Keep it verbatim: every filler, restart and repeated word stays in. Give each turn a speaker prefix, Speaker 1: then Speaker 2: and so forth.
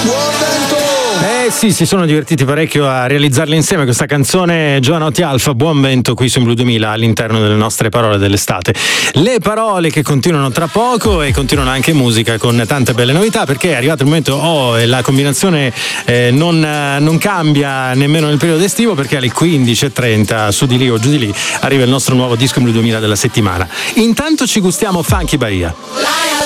Speaker 1: Eh sì, si sono divertiti parecchio a realizzarla insieme questa canzone. Giovanotti Alfa, Buon Vento qui su Blu duemila all'interno delle nostre parole dell'estate. Le parole che continuano tra poco e continuano anche musica con tante belle novità, perché è arrivato il momento, oh, e la combinazione eh, non, non cambia nemmeno nel periodo estivo, perché alle quindici e trenta su di lì o giù di lì arriva il nostro nuovo disco Blu duemila della settimana. Intanto ci gustiamo Funky Bahia.